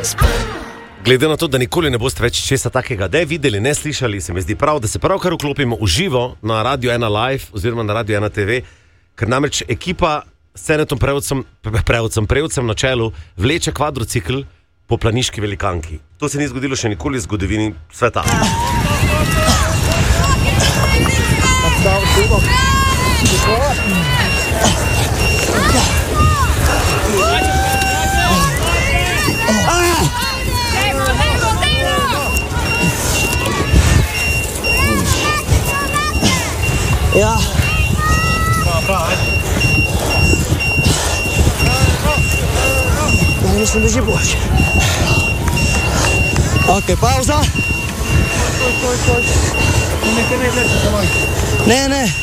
Glede na to, da nikoli ne boste več česa takega ne videli, ne slišali, se mi zdi prav, da se pravkar vklopimo v živo na Radio 1 Live oziroma na Radio 1 TV, ker namreč ekipa s Cenetom Prevcem na čelu vleče kvadrocikl po planiški velikanki. To se ni zgodilo še nikoli v zgodovini sveta. Ja. Ja, mislim, da že boš. Ok, pauza. Ne.